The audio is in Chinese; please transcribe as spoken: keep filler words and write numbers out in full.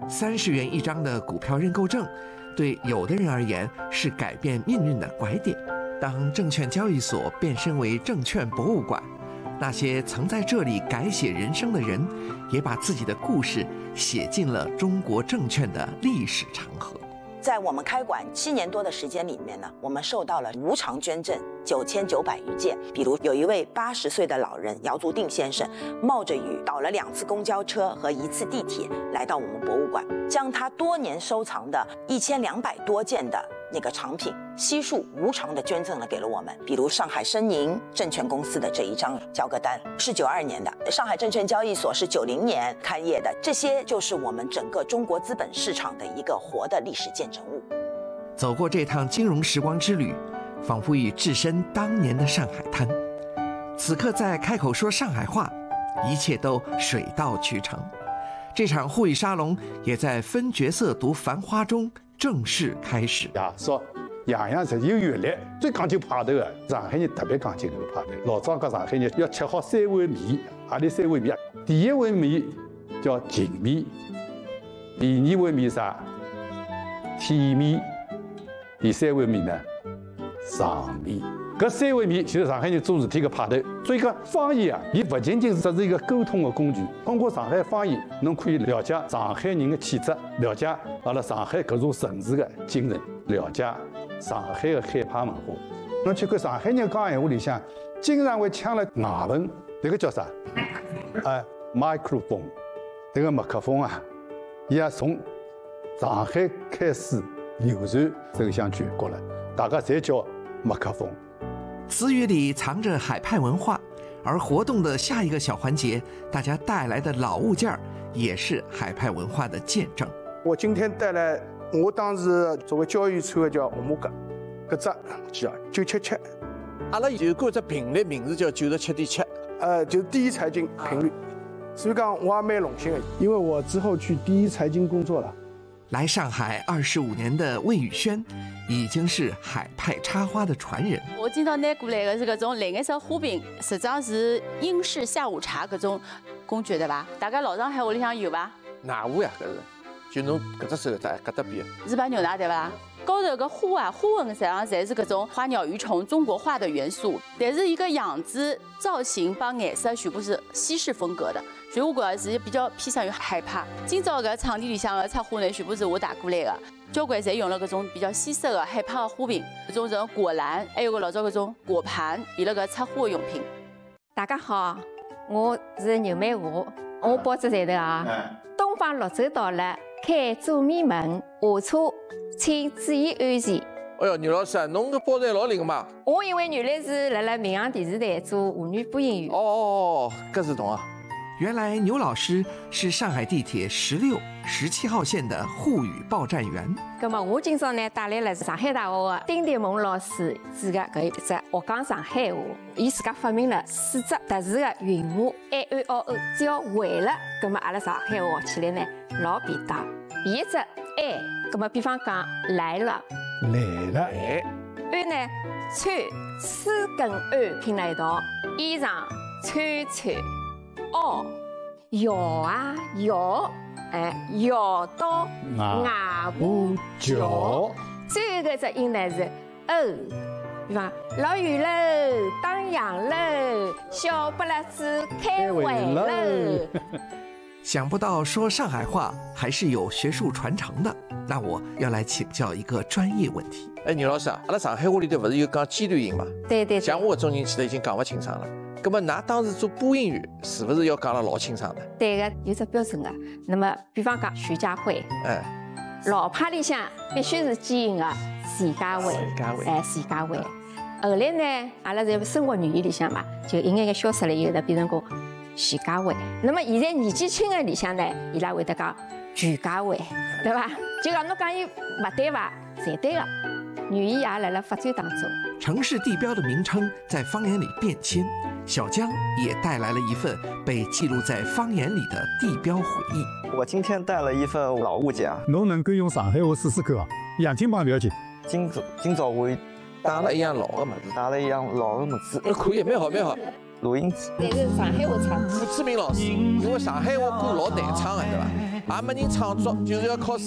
三十元一张的股票认购证，对有的人而言是改变命运的拐点。当证券交易所变身为证券博物馆，那些曾在这里改写人生的人，也把自己的故事写进了中国证券的历史长河。 在我们开馆七年多的时间里面呢，我们受到了无偿捐赠九千九百余件。比如有一位八十岁的老人姚竹定先生，冒着雨倒了两次公交车和一次地铁来到我们博物馆，将他多年收藏的一千两百多件的那个藏品悉数无偿的捐赠了给了我们。比如上海申宁证券公司的这一张交割单是九二年的，上海证券交易所是九零年开业的，这些就是我们整个中国资本市场的一个活的历史见证物。 走过这趟金融时光之旅，仿佛已置身当年的上海滩。此刻再开口说上海话，一切都水到渠成。这场沪语沙龙也在分角色读繁花中正式开始。 呀，说样样侪有阅历，最讲究派头的，上海人特别讲究这个派头。老早讲上海人要吃好三碗面，何里三碗面？第一碗面叫净面，第二碗面啥？体面，第三碗面呢？上面。搿三碗面就是上海人做事体的派头。所以讲方言啊，伊不仅仅只是一个沟通的工具。通过上海方言，侬可以了解上海人的气质，了解阿拉上海搿座城市的精神，了解上海的海派文化。侬去看上海人讲闲话里向，经常会抢了外文，这个叫啥？哎 ，microphone， 这个麦克风啊，伊也从上海开始流传走向全国了，大家侪叫麦克风。 词语里藏着海派文化，而活动的下一个小环节，大家带来的老物件也是海派文化的见证。 我今天带来，我当时作为教育处的叫红马甲，搿只叫九七七。 阿拉有过只频率名字叫九十七点七， 呃，就是第一财经频率。所以讲我也蛮荣幸的，因为我之后去第一财经工作了。 来上海二十五年的魏宇轩，已经是海派插花的传人。 我今朝拿过来的是搿种蓝颜色花瓶，实际上是英式下午茶搿种工具对伐？大家老上海屋里向有伐？ 哪壶呀？搿是，就侬搿只手在搿搭边。 日本牛奶对伐？高头搿花啊，花纹实际上侪是搿种花鸟鱼虫中国画的元素，但是一个样子、造型帮颜色全部是西式风格的，所以我觉着是比较偏向于海派。今朝搿场地里向的插花呢，全部是我带过来的，交关侪用了搿种比较西式的海派的花瓶，搿种种果篮，还有个老早搿种果盘，变了搿插花的用品。 大家好，我是牛美华，我报只站头啊。东方绿洲到了，开左面门，下车请注意安全。 哎哟，牛老师，侬搿包材老灵嘛！ 我因为原来是辣辣民扬电视台做妇女播音员。 哦哦哦，搿是懂啊。 原来牛老师是上海地铁十六、十七号线的沪语报站员。 咁么，我今朝呢带来了上海大学的丁迪蒙老师主的搿一只学讲上海话。伊自家发明了四只特殊的韵母 A A O O， 只要会了，咁么阿拉上海话学起来呢老便当。第一只 A， 咁么比方讲来了， 来了， 哎， 安呢穿丝跟安拼在一道，衣裳穿穿。哦，摇啊摇，哎，摇到外婆桥。最后一个只音呢是哦，比方老远喽，打烊喽，小不拉子开会喽。 想不到说上海话还是有学术传承的，那我要来请教一个专业问题。 哎，牛老师啊，阿拉上海话里头不是有讲尖端音嘛？ 对对。 像我这种人其实已经讲不清爽了。那么，㑚当时做播音员，是不是要讲了老清爽的？ 对个，有只标准的。那么，比方讲徐家汇， 哎， 老派里向必须是基因的徐家汇， 徐家汇， 哎，徐家汇。后来呢，阿拉在生活语言里向嘛，就一眼眼消失了以后呢，变成讲徐家汇。那么现在年纪轻的里向呢，伊拉会得讲全家汇，对吧？就讲侬讲伊勿对伐？侪对个。语言也辣辣发展当中。 城市地标的名称在方言里变迁，小江也带来了一份被记录在方言里的地标回忆。 我今天带了一份老物件， 侬能够用上海话试试看啊？杨金榜不要紧。 今早今早我打了一样老的么子， 打了一样老的么子。 可以，蛮好蛮好。 录音机。 但是上海话唱。 胡志明老师，因为上海话歌老难唱的，对吧？ 也没人创作，就是要靠